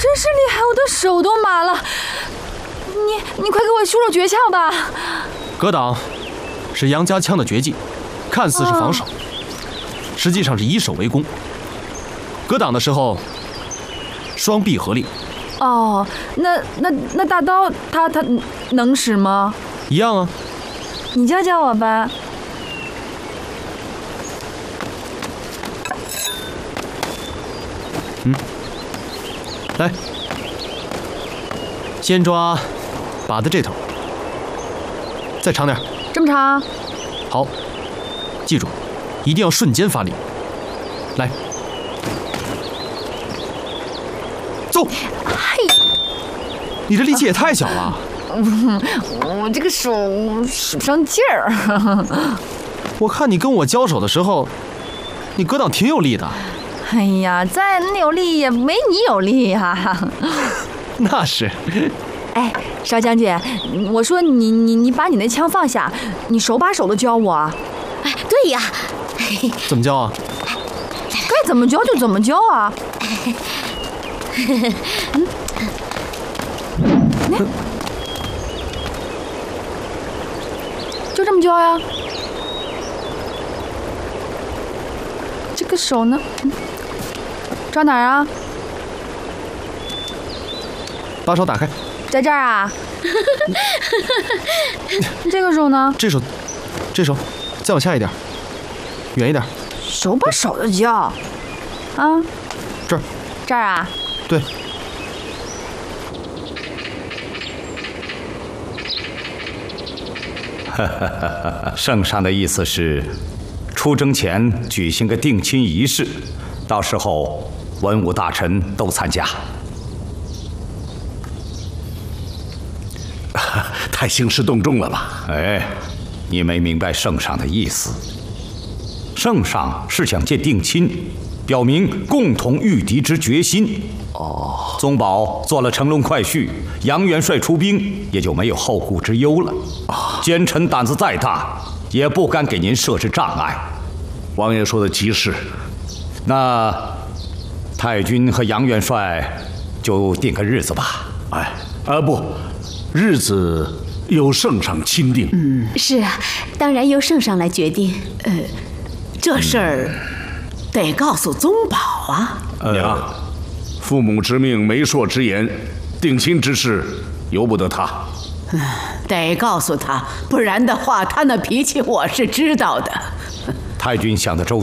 真是厉害，我的手都麻了。你快给我出出诀窍吧。 格挡是杨家枪的绝技，看似是防守，实际上是以守为攻。格挡的时候，双臂合力。 哦，那大刀它能使吗？ 一样啊。 你教教我吧。 来，先抓把的这头，再长点。 这么长？ 好，记住，一定要瞬间发力。来，走！ 嘿， 你这力气也太小了。 我这个手使不上劲儿。 我看你跟我交手的时候，你格挡挺有力的。 哎呀，再有力也没你有力呀。 那是。 哎，邵将军，我说你把你那枪放下，你手把手的教我。 哎，对呀。 怎么教啊？ 该怎么教就怎么教啊。就这么教呀。这个手呢？抓哪儿啊？ 把手打开。 在这儿啊。这个手呢？ 这手，再往下一点，远一点。 手把手的教。啊？这儿啊？ 对。 圣上的意思是，出征前举行个定亲仪式，到时候文武大臣都参加。 太兴师动众了吧？ 哎，你没明白圣上的意思。圣上是想借定亲，表明共同御敌之决心。哦，宗保做了乘龙快婿，杨元帅出兵，也就没有后顾之忧了。奸臣胆子再大，也不敢给您设置障碍。 王爷说的极是。 那太君和杨元帅就定个日子吧。 哎，不，日子由圣上钦定。 是啊，当然由圣上来决定。这事儿得告诉宗保啊。 娘，父母之命，媒妁之言，定亲之事由不得他。 得告诉他，不然的话，他那脾气我是知道的。 太君想得周